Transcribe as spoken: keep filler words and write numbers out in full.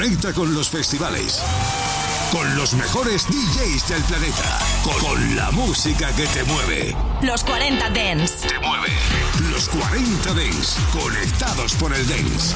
Conecta con los festivales, con los mejores D Js del planeta, con, con la música que te mueve. Los cuarenta Dance. Te mueve. Los cuarenta Dance, conectados por el Dance.